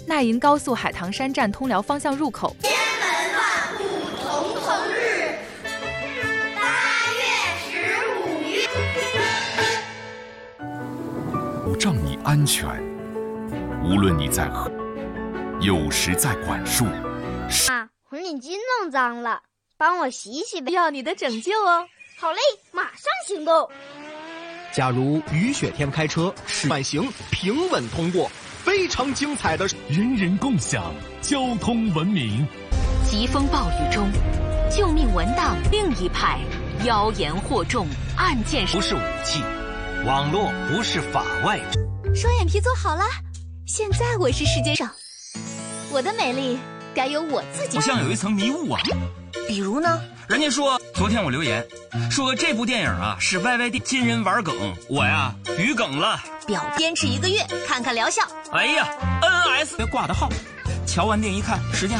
纳银高速海棠山站通辽方向入口。 天门万户曈曈日，8月15日。 保障你安全，无论你在何，有时在管束。 啊，红领巾弄脏了，帮我洗洗呗。 要你的拯救哦！ 好嘞，马上行动。 假如雨雪天开车，慢行平稳通过，非常精彩的人人共享交通文明。 疾风暴雨中，救命文档另一派，妖言惑众，案件不是武器，网络不是法外之。 双眼皮做好了，现在我是世界上，我的美丽该由我自己。 好像有一层迷雾啊， 比如呢？ 人家说，昨天我留言说这部电影啊是 YYD 金人玩梗，我呀鱼梗了。 坚持1个月，看看疗效。 哎呀 ，NS 挂的号，瞧完电一看，时间。